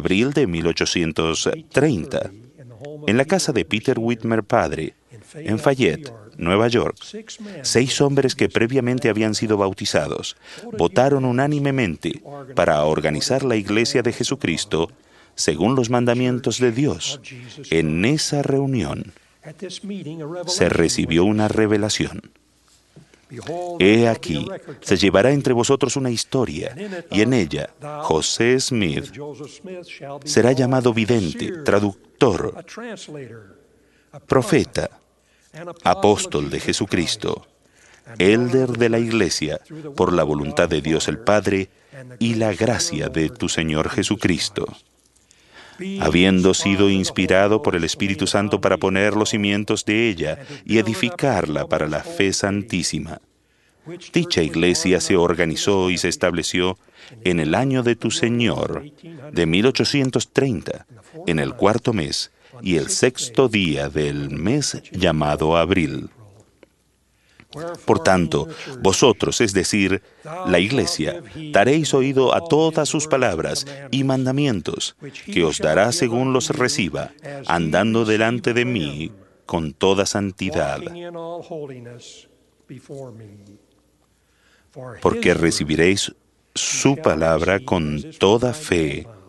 abril de 1830, en la casa de Peter Whitmer padre, en Fayette, Nueva York, 6 hombres que previamente habían sido bautizados votaron unánimemente para organizar la Iglesia de Jesucristo según los mandamientos de Dios. En esa reunión se recibió una revelación. He aquí, se llevará entre vosotros una historia, y en ella José Smith será llamado vidente, traductor, profeta, apóstol de Jesucristo, élder de la Iglesia, por la voluntad de Dios el Padre y la gracia de tu Señor Jesucristo. Habiendo sido inspirado por el Espíritu Santo para poner los cimientos de ella y edificarla para la fe santísima. Dicha iglesia se organizó y se estableció en el año de tu Señor, de 1830, en el 4º mes y el 6º día del mes llamado abril. Por tanto, vosotros, es decir, la Iglesia, daréis oído a todas sus palabras y mandamientos, que os dará según los reciba, andando delante de mí con toda santidad. Porque recibiréis su palabra con toda fe,